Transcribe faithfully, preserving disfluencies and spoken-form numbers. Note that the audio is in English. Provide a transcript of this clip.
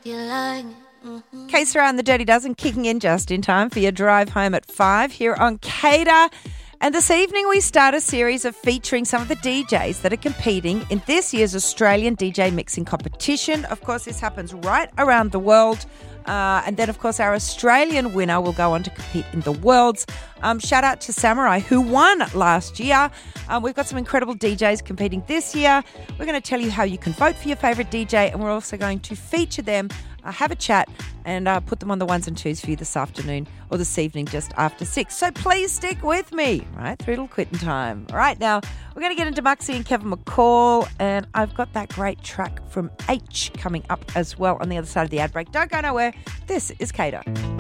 you like it. Mm-hmm. K-Sara and the Dirty Dozen kicking in just in time for your drive home at five here on Cater. And this evening we start a series of featuring some of the D Js that are competing in this year's Australian D J Mixing Competition. Of course, this happens right around the world. Uh, and then, of course, our Australian winner will go on to compete in the Worlds. Um, shout out to Samurai, who won last year. Um, we've got some incredible D Js competing this year. We're going to tell you how you can vote for your favourite D J, and we're also going to feature them, uh, have a chat, and uh, put them on the ones and twos for you this afternoon or this evening just after six. So please stick with me, right, through till quitting time. All right, now we're going to get into Muxie and Kevin McCall, and I've got that great track from H coming up as well on the other side of the ad break. Don't go nowhere. This is Cater.